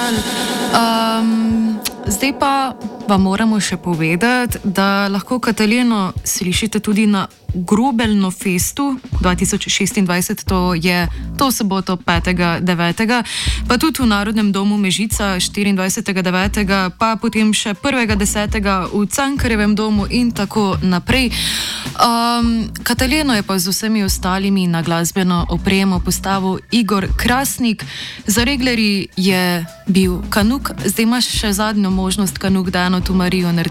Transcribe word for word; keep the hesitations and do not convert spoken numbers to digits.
poslušali. Um, zdaj pa vam moramo še povedati, da lahko Katalino slišite tudi na Grobelno festu dva tisoč šestindvajset, to je to soboto petega devetega, pa tudi v Narodnem domu Mežica štiriindvajsetega devetega, pa potem še prvega desetega v Cankarjevem domu in tako naprej. Um, Katalino je pa z vsemi ostalimi na glasbeno opremo postavil Igor Krasnik, za reglerji je bil Kanuk, zdaj imaš še zadnjo možnost, Kanuk, da eno tu Marijo naredi.